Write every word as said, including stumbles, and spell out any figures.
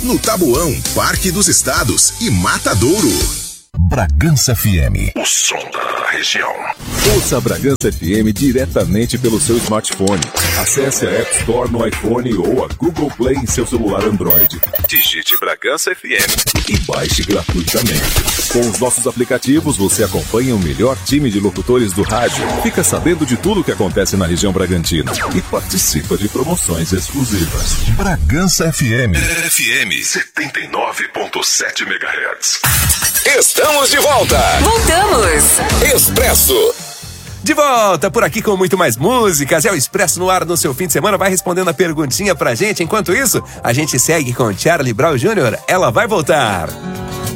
no Taboão, Parque dos Estados e Matadouro. Bragança F M. O som da região. Ouça a Bragança F M diretamente pelo seu smartphone. Acesse a App Store no iPhone ou a Google Play em seu celular Android. Digite Bragança F M e baixe gratuitamente. Com os nossos aplicativos, você acompanha o melhor time de locutores do rádio, fica sabendo de tudo o que acontece na região Bragantina e participa de promoções exclusivas. Bragança F M. F M setenta e nove ponto sete megahertz. Estamos de volta. Voltamos. Expresso. De volta por aqui com muito mais músicas. É o Expresso no ar no seu fim de semana. Vai respondendo a perguntinha pra gente. Enquanto isso, a gente segue com Charlie Brown Júnior Ela vai voltar.